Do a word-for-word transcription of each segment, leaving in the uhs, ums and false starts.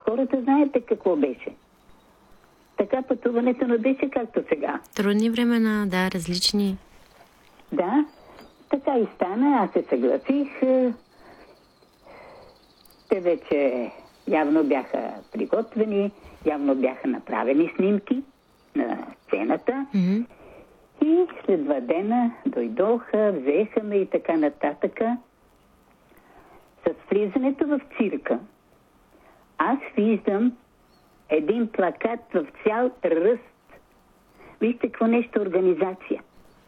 хората знаете какво беше. Така пътуването не беше както сега. Трудни времена, да, различни. Да, така и стана. Аз се съгласих. Те вече явно бяха приготвени, явно бяха направени снимки на сцената. Mm-hmm. И след два дена дойдоха, взеха ме и така нататък. С влизането в цирка, аз виждам един плакат в цял ръст. Вижте какво нещо организация.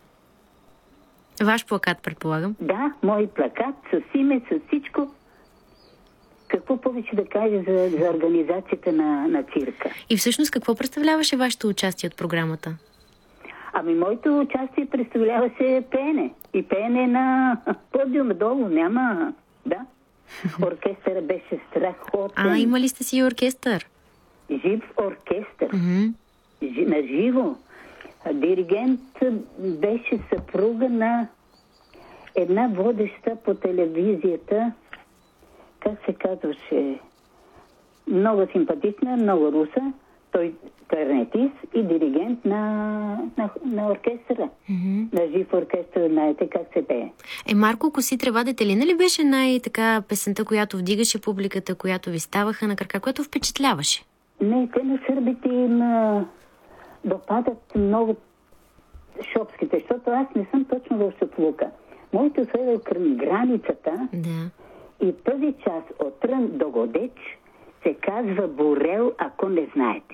Ваш плакат, предполагам? Да, мой плакат с име, с всичко. Какво повече да кажа за, за организацията на, на цирка? И всъщност какво представляваше вашето участие от програмата? Ами моето участие представляваше пеене. И пеене на подиума долу, няма... Да. Оркестъра беше страхотен. А, имали сте си оркестър? Жив оркестър. Mm-hmm. Ж, на живо. Диригент беше съпруга на една водеща по телевизията. Как се казваше? Много симпатична, много руса. Той кларнетист и диригент на, на, на оркестъра. Mm-hmm. На жив оркестър, знаете как се пее. Е, Марко Коси трева детелина ли беше най-така песента, която вдигаше публиката, която ви ставаха на крака, която впечатляваше? Не, те на сърбите им а, допадат много шопските, защото аз не съм точно в Шотлука. Моето село е към границата. Да. И тази част от Трън до Годеч се казва Борел, ако не знаете.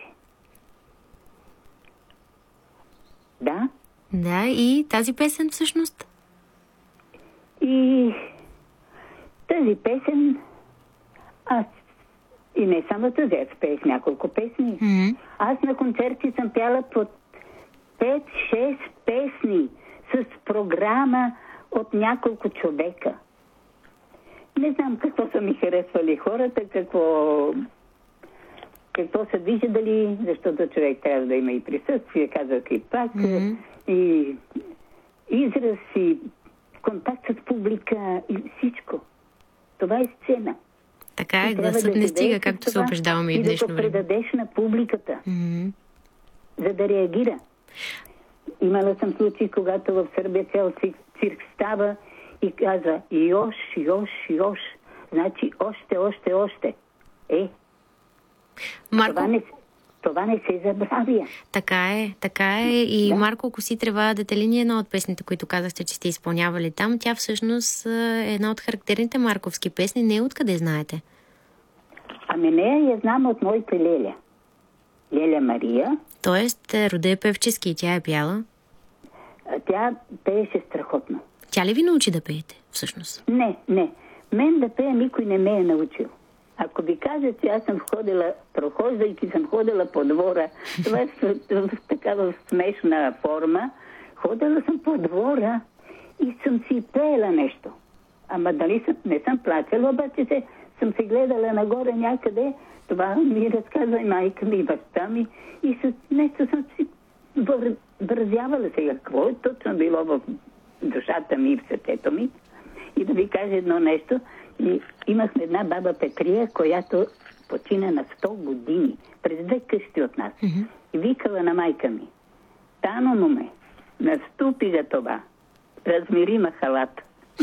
Да? Да, и тази песен всъщност? И тази песен, аз и не само тази, аз пеех няколко песни. Mm-hmm. Аз на концерти съм пяла под пет-шест песни с програма от няколко човека. Не знам какво са ми харесвали хората, какво, какво са виждали, защото човек трябва да има и присъствие, казах и пак, mm-hmm. и израз, и контакт с публика, и всичко. Това е сцена. Така е, гласът да не стига, както се убеждаваме и в днешно време. И да го предадеш на публиката, mm-hmm. за да реагира. Имала съм случаи, когато в Сърбия цял цирк става и каза «Йош, йош, йош». Значи още, още, още. Е, Марко... това, не, това не се забравя. Така е, така е. И да. Марко Коси трева детелини е една от песните, които казахте, че сте изпълнявали там. Тя всъщност е една от характерните марковски песни. Не е откъде знаете? Ами нея я знам от моята Леля. Леля Мария. Тоест, роде е певчески и тя е пяла? Тя пееше страхотно. Тя ли ви научи да пеете, всъщност? Не, не. Мен да пея никой не ме е научил. Ако ви кажа, че аз съм ходила, прохождайки съм ходила по двора, това е в, в, в такава смешна форма, ходила съм по двора и съм си пеела нещо. Ама дали съм, не съм плачала, обаче се, съм се гледала нагоре някъде, това ми разказва и майка ми, и баща ми, и с нещо съм си вързявала сега. Какво е точно било в душата ми и в сърцето ми? И да ви кажа едно нещо. И имахме една баба Петрия, която почина на сто години, през две къщи от нас. Mm-hmm. И викала на майка ми: Тано моме, наступи за това. Размери ма халата.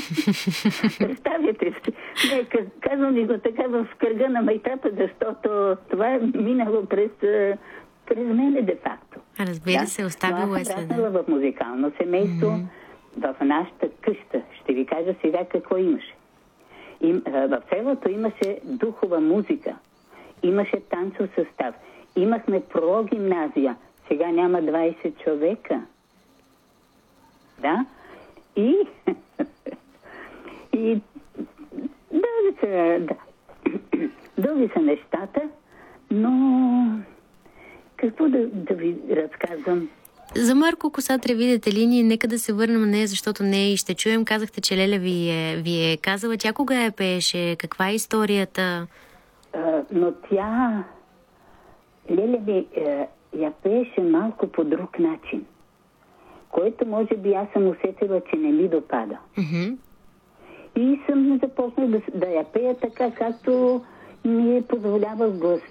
Представете си. Не, казвам ви го така в кръга на майтапа, защото това е минало през, през мене де-факто. Разбира да? се, оставило е следа. Аз съм в музикално семейство, mm-hmm. в нашата къща. Ще ви кажа сега какво имаше. И, в селото имаше духова музика, имаше танцов състав, имахме прогимназия, сега няма двайсет човека. Да? И, и дълги са, да, дълги са нещата, но какво да, да ви разказвам? За Марко Коса треви детелини, нека да се върнем на нея, защото не и ще чуем. Казахте, че Леля ви е, ви е казала. Тя кога я пееше? Каква е историята? А, но тя... Леля ми е, я пееше малко по друг начин, който може би аз съм усетила, че не ми допада. Mm-hmm. И съм започнала да, да я пея така, както ми е позволява гласа